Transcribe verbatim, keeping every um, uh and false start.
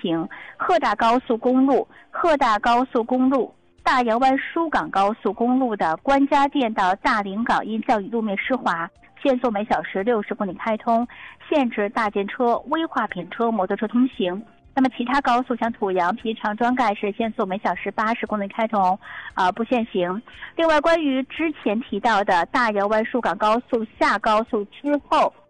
行。鹤大高速公路、鹤大高速公路、大洋湾疏港高速公路的关家店到大林港因降雨路面湿滑，限速每小时六十公里开通，限制大件车、危化品车、摩托车通行。那么其他高速像土阳、皮长、庄盖是限速每小时八十公里开通，啊、呃、不限行。另外，关于之前提到的大洋湾疏港高速下高速之后